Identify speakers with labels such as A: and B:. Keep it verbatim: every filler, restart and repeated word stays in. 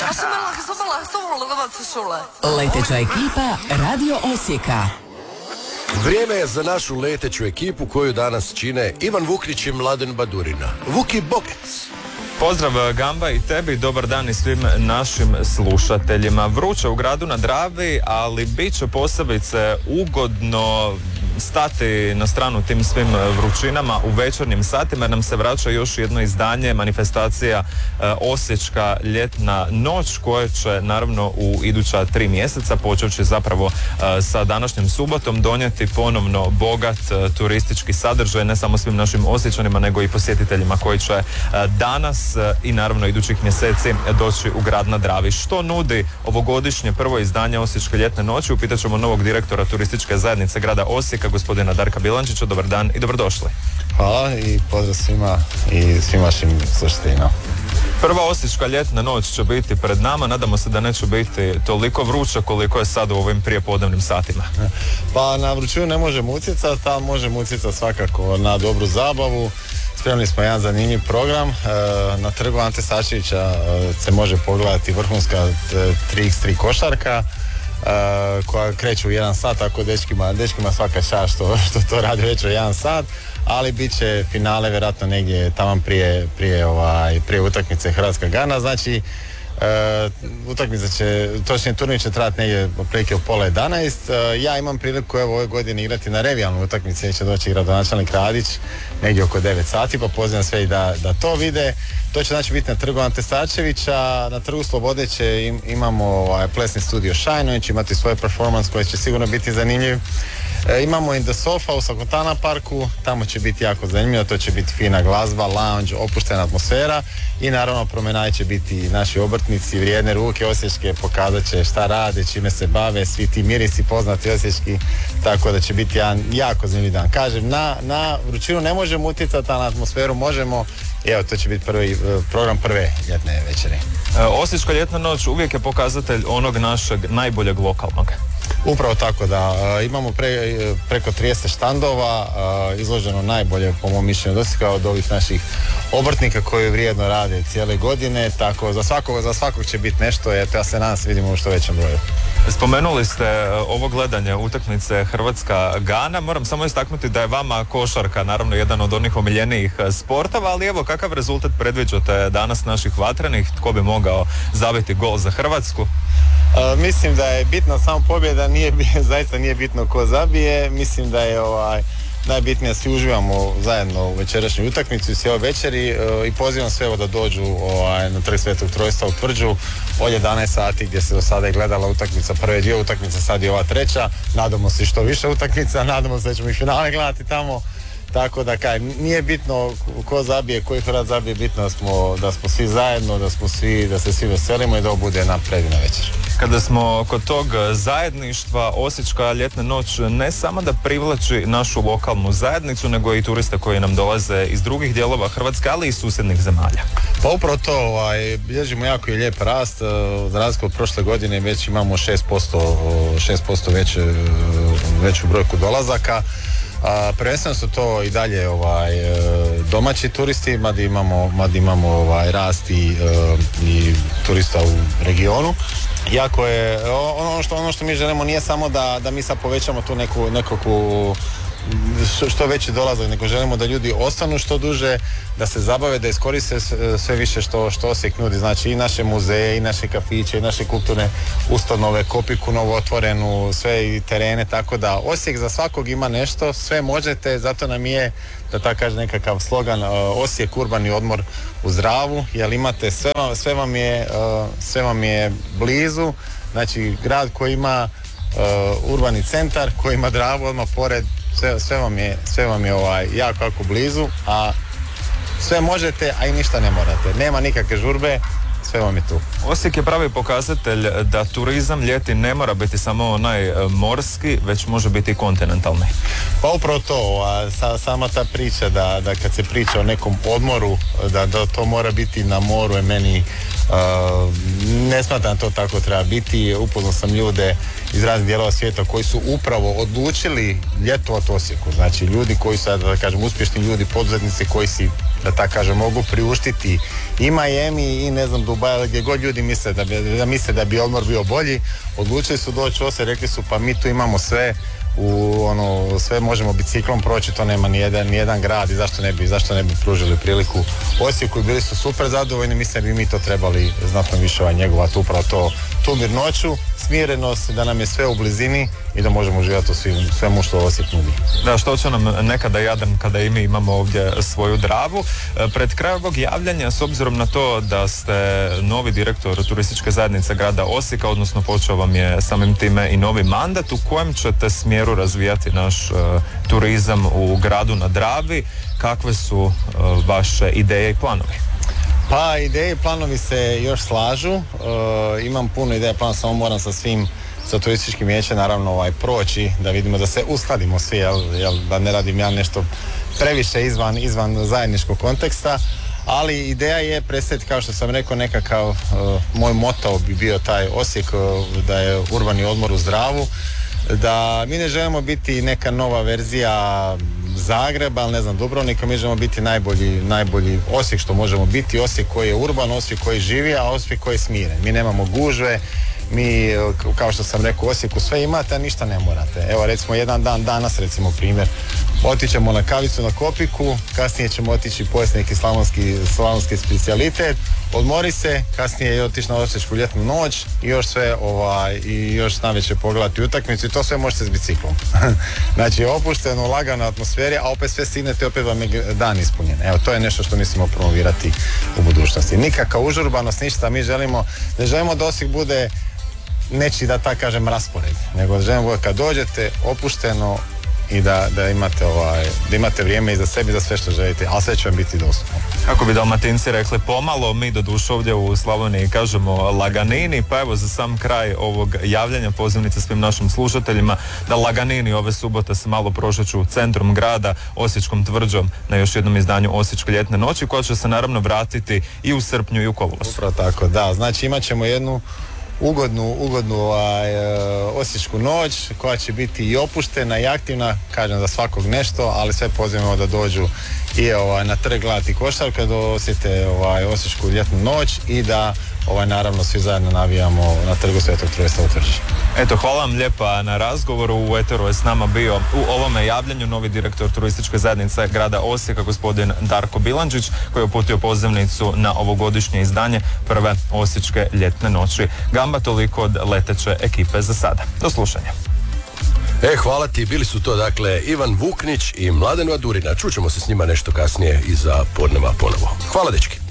A: Leteća ekipa Radio Osijeka.
B: Vrijeme je za našu leteću ekipu koju danas čine Ivan Vukrić i Mladen Badurina. Vuki Bokec.
C: Pozdrav Gamba i tebi, dobar dan i svim našim slušateljima. Vruće u gradu na Dravi, ali bit će posebice ugodno stati na stranu tim svim vrućinama u večernjim satima, jer nam se vraća još jedno izdanje, manifestacija e, Osječka ljetna noć, koja će naravno u iduća tri mjeseca, počevši zapravo e, sa današnjim subotom, donijeti ponovno bogat e, turistički sadržaj, ne samo svim našim Osječanima, nego i posjetiteljima koji će e, danas e, i naravno idućih mjeseci doći u grad na Dravi. Što nudi ovogodišnje prvo izdanje Osječke ljetne noći? Upitat ćemo novog direktora turističke zajednice grada Osijeka, gospodina Darka Bilančića. Dobar dan i dobrodošli.
D: Hvala i pozdrav svima i svim vašim slušateljima.
C: Prva Osječka ljetna noć će biti pred nama. Nadamo se da neće biti toliko vruća koliko je sad u ovim prijepodnevnim satima.
D: Pa na vrućinu ne možemo utjecati, ali možemo utjecati svakako na dobru zabavu. Spremili smo jedan zanimljiv program. Na trgu Ante Sačevića se može pogledati vrhunska tri iks tri košarka koja kreće u jedan sat, tako dečkima, dečkima svaka čast što, što to radi već u jedan sat, ali bit će finale vjerojatno negdje tamo prije, prije, ovaj, prije utakmice Hrvatska Gana. Znači Uh, utakmica će, točnije turnir će trajati negdje otprilike u pola jedanaest. Uh, ja imam priliku evo ove godine igrati na revijalnoj utakmici gdje će doći gradonačelnik Radić negdje oko devet sati, pa pozivam sve i da, da to vide. To će znači biti na trgu Ante Starčevića. Na trgu Slobode će im, imamo ovaj, plesni studio Shine, oni će imati svoj performance koji će sigurno biti zanimljiv. E, imamo In The Sofa u Sakotana parku, tamo će biti jako zanimljivo, to će biti fina glazba, lounge, opuštena atmosfera i naravno promenaj će biti naši obrtnici, vrijedne ruke osječke, pokazat će šta rade, čime se bave, svi ti mirisi poznati osječki, tako da će biti jedan jako zanimljiv dan. Kažem, na, na vrućinu ne možemo utjecati, a na atmosferu možemo. Evo, to će biti prvi program prve ljetne večeri.
C: E, Osječka ljetna noć uvijek je pokazatelj onog našeg najboljeg lokalnog.
D: Upravo tako, da. E, imamo pre, preko trideset štandova, e, izloženo najbolje, po mom mišljenju, od Osijeka, od ovih naših obrtnika koji vrijedno rade cijele godine, tako za svakog, za svakog će biti nešto, eto ja se nadam se vidimo u što većem broju.
C: Spomenuli ste ovo gledanje utakmice Hrvatska Gana. Moram samo istaknuti da je vama košarka naravno jedan od onih omiljenijih sportova, ali evo kakav rezultat predviđate danas naših vatrenih? Tko bi mogao zabiti gol za Hrvatsku?
D: Uh, mislim da je bitna samo pobjeda, nije, zaista nije bitno ko zabije. Mislim da je ovaj, najbitnije svi uživamo zajedno u večerašnju utakmicu i sve ove večeri uh, i pozivam sve da dođu ovaj, na trg Svetog Trojstva u Tvrđu od jedanaest sati gdje se do sada je gledala utakmica, prve dvije utakmice, sad je ova treća. Nadamo se što više utakmica, nadamo se da ćemo i finale gledati tamo. Tako da kaj, nije bitno ko zabije, koji Hrvat zabije, bitno da smo, da smo svi zajedno, da smo svi, da se svi veselimo i da ovo bude jedna predivna večer.
C: Kada smo kod tog zajedništva, Osječka ljetna noć ne samo da privlači našu lokalnu zajednicu, nego i turiste koji nam dolaze iz drugih dijelova Hrvatske, ali i susjednih zemalja.
D: Pa upravo to, ovaj, bilježimo jako i lijep rast, za razliku od prošle godine već imamo šest posto veće, veću brojku dolazaka. A, prvenstveno su to i dalje ovaj, domaći turisti, mada imamo, mada imamo ovaj, rast i, i turista u regionu. Jako je, ono što, ono što mi želimo nije samo da, da mi sad povećamo tu neku, nekakvu što veći dolazak, nego želimo da ljudi ostanu što duže, da se zabave, da iskoriste sve više što, što Osijek nudi, znači i naše muzeje, i naše kafiće, i naše kulturne ustanove, Kopiku novo otvorenu, sve i terene, tako da Osijek za svakog ima nešto, sve možete, zato nam je, da tako kaže nekakav slogan, Osijek urbani odmor u zdravu, jer imate sve, sve vam je, sve vam je blizu, znači grad koji ima uh, urbani centar, koji ima Dravu odmah pored, Sve, sve vam je, sve vam je ovaj, jako, jako blizu, a sve možete, a i ništa ne morate. Nema nikakve žurbe, sve vam je tu.
C: Osijek je pravi pokazatelj da turizam ljeti ne mora biti samo onaj morski, već može biti i kontinentalni.
D: Pa upravo to, a sa, sama ta priča da, da kad se priča o nekom odmoru, da, da to mora biti na moru je meni uh, ne smatram to tako treba biti. Upoznao sam ljude iz raznih dijelova svijeta koji su upravo odlučili ljetovati u Osijeku. Znači ljudi koji su, da kažem, uspješni ljudi, poduzetnici koji si, da tako kažem, mogu priuštiti i Miami i ne znam Dubai, gdje god ljudi misle da bi, da misle da bi odmor bio bolji, odlučili su doći u Osijek, rekli su pa mi tu imamo sve, u ono, sve možemo biciklom proći, to nema ni jedan, ni jedan grad i zašto ne bi, zašto ne bi pružili priliku Osijeku i bili su super zadovoljni, mislim da bi mi to trebali znatno više ovaj njegovati, upravo to, tu mirnoću, smirenost, da nam je sve u blizini i da možemo uživati u svim, svemu što Osijek nudi.
C: Da, što će nam nekada Jadran kada i mi imamo ovdje svoju Dravu. Pred kraj ovog javljanja, s obzirom na to da ste novi direktor turističke zajednice grada Osijeka, odnosno počeo vam je samim time i novi mandat, u kojem ćete smjeru razvijati naš uh, turizam u gradu na Dravi, kakve su uh, vaše ideje i planovi?
D: Pa ideje i planovi se još slažu, uh, imam puno ideja, plan samo moram sa svim, sa turističkim vijećem naravno ovaj, proći, da vidimo da se uskladimo svi, jel, jel, da ne radim ja nešto previše izvan, izvan zajedničkog konteksta, ali ideja je predstaviti, kao što sam rekao, nekakav, uh, moj moto bi bio taj Osijek, uh, da je urbani odmor uz Dravu, da mi ne želimo biti neka nova verzija Zagreba, ali ne znam, Dubrovnika, mi želimo biti najbolji, najbolji Osijek što možemo biti, Osijek koji je urban, Osijek koji živi, a Osijek koji je smiren. Mi nemamo gužve, mi, kao što sam rekao, u Osijeku sve imate, a ništa ne morate. Evo recimo jedan dan, danas recimo primjer, otićemo na kavicu na Kopiku, kasnije ćemo otići pojesti neki slavonski, slavonski specijalitet, odmori se, kasnije je otići na Osječku ljetnu noć i još sve ovaj, i još navečer pogledati utakmicu i to sve možete s biciklom. Znači opušteno, lagano atmosferi, a opet sve stignete, opet vam je dan ispunjen. Evo, to je nešto što mislimo promovirati u budućnosti. Nikakva užurbanost, ništa, mi želimo, ne želimo da Osijek bude neći, da tako kažem, raspored, nego želimo kad dođete opušteno i da, da, imate, ovaj, da imate vrijeme i za sebi, za sve što želite, ali sve će vam biti dostupno.
C: Kako bi Dalmatinci rekli, pomalo, mi do duše ovdje u Slavoniji kažemo laganini, pa evo za sam kraj ovog javljanja pozivnice svim našim slušateljima da laganini ove subote se malo prošeću centrom grada, Osječkom tvrđom na još jednom izdanju Osječke ljetne noći, koja će se naravno vratiti i u srpnju i u kolovozu.
D: Upravo tako, da, znači imat ćemo jednu ugodnu, ugodnu ovaj, osječku noć koja će biti i opuštena i aktivna, kažem za svakog nešto, ali sve pozivamo da dođu i ovaj, na trg gledati košarke, da osjete ovaj, osječku ljetnu noć i da ovaj, naravno svi zajedno navijamo na trgu Svetog Trojstva u Tvrđi.
C: Eto, hvala vam lijepa na razgovoru. U Eteru je s nama bio u ovome javljanju novi direktor turističke zajednice grada Osijeka, gospodin Darko Bilandžić, koji je uputio pozivnicu na ovogodišnje izdanje prve Osječke ljetne noći. Gamba, toliko od leteće ekipe za sada. Do slušanja.
B: E, hvala ti, bili su to dakle Ivan Vuknić i Mladen Vadurina. Čućemo se s njima nešto kasnije iza podneva ponovo. Hvala, dečki.